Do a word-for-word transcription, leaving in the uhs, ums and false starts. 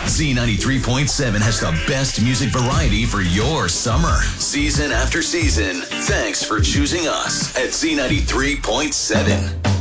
Z ninety-three point seven has the best music variety for your summer, season after season. Thanks for choosing us at Z ninety-three point seven.